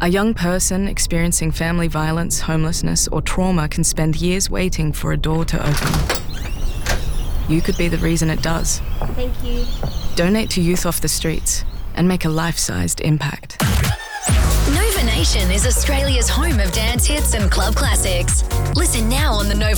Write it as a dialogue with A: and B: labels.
A: A young person experiencing family violence, homelessness, or trauma can spend years waiting for a door to open. You could be the reason it does.
B: Thank you.
A: Donate to Youth Off the Streets and make a life-sized impact.
C: Nova Nation is Australia's home of dance hits and club classics. Listen now on the Nova